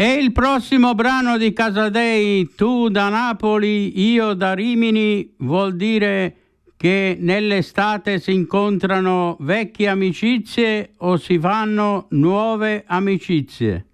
E il prossimo brano di Casadei, Tu da Napoli, io da Rimini, vuol dire che nell'estate si incontrano vecchie amicizie o si fanno nuove amicizie?